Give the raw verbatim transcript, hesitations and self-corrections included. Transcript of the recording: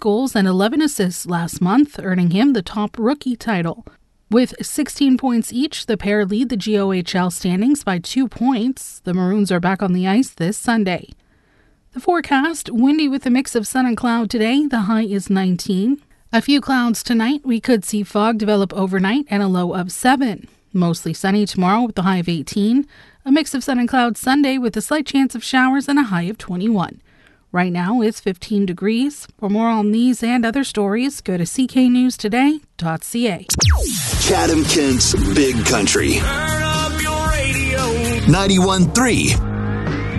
goals and eleven assists last month, earning him the top rookie title. With sixteen points each, the pair lead the G O H L standings by two points. The Maroons are back on the ice this Sunday. The forecast, windy with a mix of sun and cloud today. The high is nineteen. A few clouds tonight. We could see fog develop overnight and a low of seven. Mostly sunny tomorrow with a high of eighteen. A mix of sun and clouds Sunday with a slight chance of showers and a high of twenty-one. Right now it's fifteen degrees. For more on these and other stories, go to c k news today dot c a. Chatham Kent's Big Country. ninety-one point three